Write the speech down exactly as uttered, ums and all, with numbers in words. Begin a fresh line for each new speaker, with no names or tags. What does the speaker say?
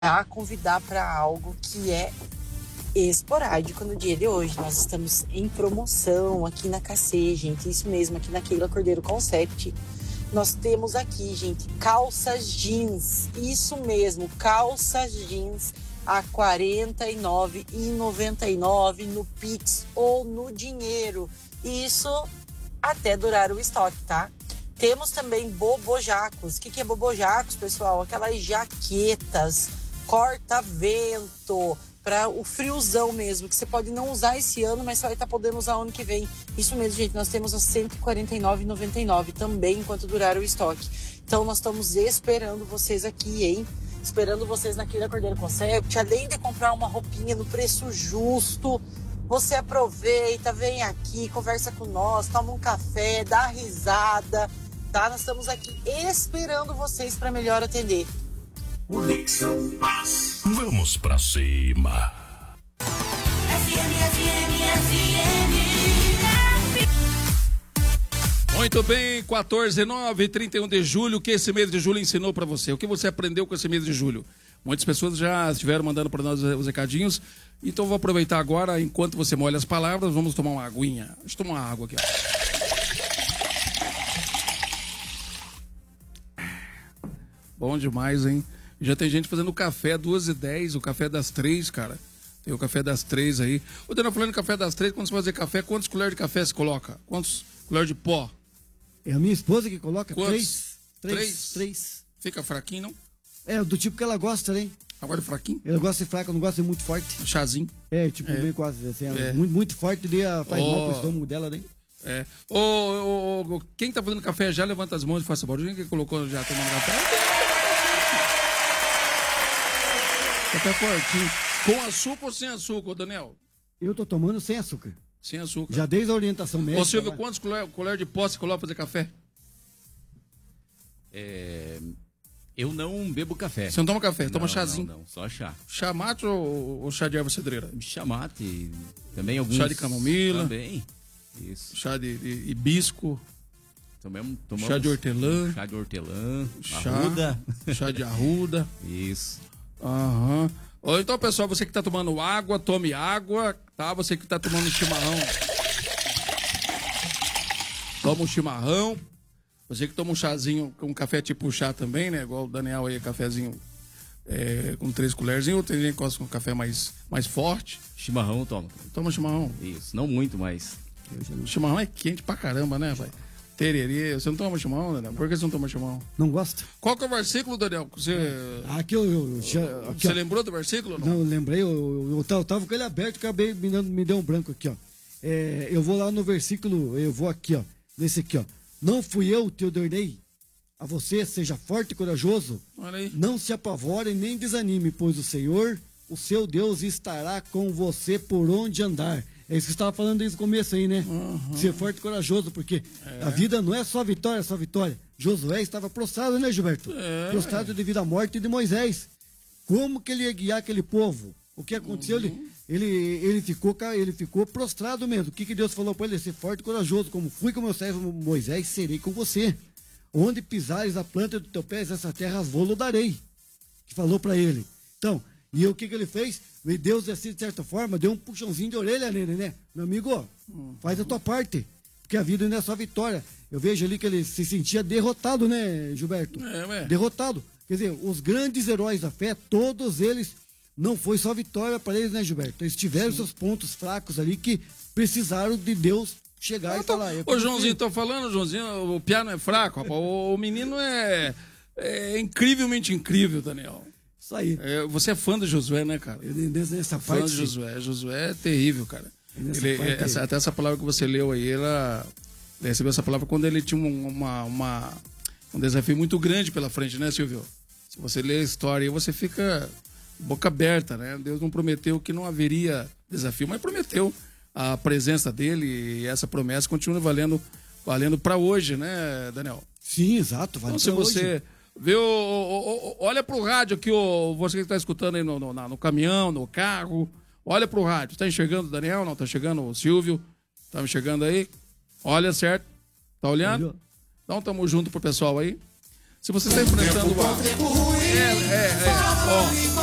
a convidar para algo que é esporádico no dia de hoje. Nós estamos em promoção aqui na K C, gente. Isso mesmo, aqui na Keila Cordeiro Concept. Nós temos aqui, gente, calças jeans. Isso mesmo, calças jeans a quarenta e nove reais e noventa e nove centavos no Pix ou no dinheiro. Isso até durar o estoque, tá? Temos também bobojacos. O que, que é bobojacos, pessoal? Aquelas jaquetas corta-vento, para o friozão mesmo, que você pode não usar esse ano, mas você vai estar podendo usar ano que vem. Isso mesmo, gente, nós temos a cento e quarenta e nove reais e noventa e nove centavos também, enquanto durar o estoque. Então, nós estamos esperando vocês aqui, hein? Esperando vocês na Keila Cordeiro Concept. Além de comprar uma roupinha no preço justo, você aproveita, vem aqui, conversa com nós, toma um café, dá risada, tá? Nós estamos aqui esperando vocês para melhor atender.
Conexão Paz. Vamos pra cima.
F M, F M, F M.
Muito bem, quatorze, nove, trinta e um de julho. O que esse mês de julho ensinou pra você? O que você aprendeu com esse mês de julho? Muitas pessoas já estiveram mandando para nós os recadinhos. Então vou aproveitar agora, enquanto você molha as palavras, vamos tomar uma aguinha. Deixa eu tomar uma água aqui, ó. Bom demais, hein? Já tem gente fazendo café duas e dez, o café das três, cara. Tem o café das três aí. Ô, Daniel, falando café das três, quando você fazer café, quantas colheres de café você coloca? Quantas colheres de pó?
É a minha esposa que coloca
Quantos?
três. Três.
Três?
Três.
Fica fraquinho, não?
É, do tipo que ela gosta, né?
Agora fraquinho?
Ela gosta de fraca, não gosta de muito forte.
Chazinho.
É, tipo,
É.
meio quase, assim,
É.
muito, muito forte, daí ela faz
Ó.
mal pro estômago dela, né?
É. Ô, ô, ô, quem tá fazendo café já levanta as mãos e faz essa barulho. Quem colocou já tomando café? Café fortinho. Com açúcar ou sem açúcar, Daniel?
Eu tô tomando sem açúcar.
Sem açúcar.
Já desde a orientação médica.
Ô, Silvio,
lá.
quantos colheres colher de pó você coloca pra fazer café?
É, eu não bebo café.
Você não toma café,
não,
toma chazinho.
Não, não, só chá.
Chá mate ou, ou chá de erva cedreira?
Chá mate, também alguns...
Chá de camomila.
Também, isso.
Chá de, de hibisco.
Tomamos, tomamos
Chá de hortelã.
Chá de hortelã.
Chá,
Arruda.
chá de arruda.
Isso.
Aham. Ou então, pessoal, você que tá tomando água, tome água, tá? Você que tá tomando chimarrão, toma um chimarrão. Você que toma um chazinho, um café tipo chá também, né? Igual o Daniel aí, cafezinho é, com três colheres. Ou tem gente que gosta com café mais, mais forte.
Chimarrão eu tomo.
Toma chimarrão.
Isso, não muito, mas...
O chimarrão é quente pra caramba, né, pai? Tererê. Você não toma chimarrão, Daniel? Por que você não toma chimarrão?
Não gosta?
Qual que é o versículo, Daniel? Você,
Aqui eu... eu já, aqui,
você
ó.
lembrou do versículo? Não?
Não, lembrei, eu, eu, eu, tava- eu tava com ele aberto, acabei me dando, me deu um branco aqui, ó. É, eu vou lá no versículo, eu vou aqui, ó. Nesse aqui, ó. Não fui eu que te ordenei a você, seja forte e corajoso.
Olha aí.
Não se apavore nem desanime, pois o Senhor, o seu Deus, estará com você por onde andar. É isso que você estava falando desde o começo aí, né?
Uhum.
Ser forte e corajoso, porque a vida não é só vitória, só vitória. Josué estava prostrado, né, Gilberto?
É.
Prostrado devido à morte de Moisés. Como que ele ia guiar aquele povo? O que aconteceu?
Uhum.
Ele, ele, ele, ficou, ca- ele ficou prostrado mesmo. O que, que Deus falou para ele? Ser forte e corajoso. Como fui com meu servo Moisés, serei com você. Onde pisares a planta do teu pé, essa terra as vou darei. Que falou para ele. Então, e o que, que ele fez? E Deus, assim, de certa forma, deu um puxãozinho de orelha nele, né? Meu amigo, faz a tua parte. Porque a vida não é só vitória. Eu vejo ali que ele se sentia derrotado, né, Gilberto?
É, ué.
Derrotado. Quer dizer, os grandes heróis da fé, todos eles, não foi só vitória para eles, né, Gilberto? Eles tiveram seus pontos fracos ali que precisaram de Deus chegar e falar.
Ô, Joãozinho, tô falando, Joãozinho, o piano é fraco, rapaz. O, o menino é, é incrivelmente incrível, Daniel.
Isso aí.
É, você é fã do Josué, né, cara?
Eu, nessa nessa
Fã
parte.
do Josué. Josué é terrível, cara.
Nessa
Ele,
parte
essa-
aí.
até essa palavra que você leu aí, ela ele recebeu essa palavra quando ele tinha um- uma, uma- um desafio muito grande pela frente, né, Silvio? Se você lê a história aí, você fica boca aberta, né? Deus não prometeu que não haveria desafio, mas prometeu a presença dele e essa promessa continua valendo, valendo para hoje, né, Daniel?
Sim, exato. Vale
Então, se
pra
você
hoje.
vê, o, o- o- olha pro rádio aqui, o, você que está escutando aí no, no, na- no caminhão, no carro, olha pro rádio. Tá enxergando o Daniel? Não, tá enxergando o Silvio? Tá enxergando aí? Olha, certo? Tá olhando?
Olhou.
Então, tamo junto pro pessoal aí. Se você está enfrentando a... É, é, é. Ó,